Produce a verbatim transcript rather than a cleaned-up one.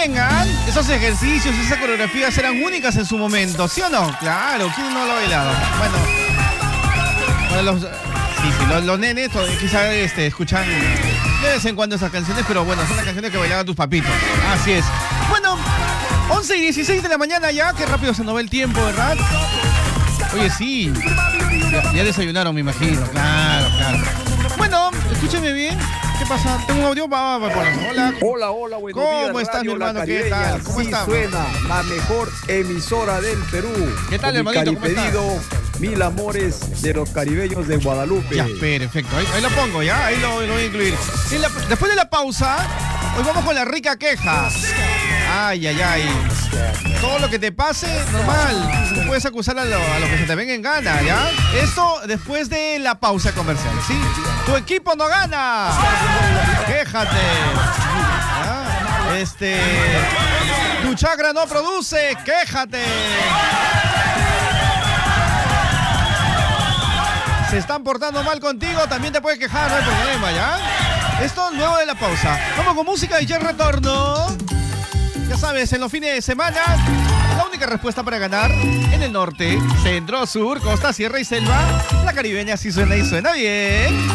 bien, ¿ah? ¿eh? Esos ejercicios, esas coreografías eran únicas en su momento, ¿sí o no? Claro, ¿quién no lo ha bailado? Bueno, bueno los, sí, sí, los, los nenes quizás este, escuchan de vez en cuando esas canciones, pero bueno, son las canciones que bailaban tus papitos. Así es. Bueno, once y dieciséis de la mañana ya, qué rápido se nos va el tiempo, ¿verdad? Oye, sí, ya, ya desayunaron, me imagino, claro, claro. Bueno, escúchame bien. ¿Qué pasa? Tengo un audio, va, va, va, hola. Hola, hola, buenos ¿Cómo días. estás, mi Radio hermano? La ¿Qué Caribeña. tal? ¿Cómo sí estás? Suena la mejor emisora del Perú. ¿Qué tal, Con mi hermanito? ¿Cómo estás? caripedido, mil amores de los caribeños de Guadalupe. Ya, perfecto. Ahí, ahí lo pongo, ¿ya? Ahí lo, lo voy a incluir. Y la- después de la pausa, hoy vamos con la rica queja. Ay, ay, ay. Todo lo que te pase, normal. Tú puedes acusar a lo, a lo que se te venga en gana, ¿ya? Esto después de la pausa comercial, ¿sí? Tu equipo no gana. Quéjate. ¿Ya? Este... Tu chakra no produce. Quéjate. Se están portando mal contigo, también te puedes quejar, no hay problema, ¿ya? Esto nuevo de la pausa. Vamos con música y ya retorno. Ya sabes, en los fines de semana, la única respuesta para ganar en el norte, centro, sur, costa, sierra y selva, la caribeña sí suena y suena bien.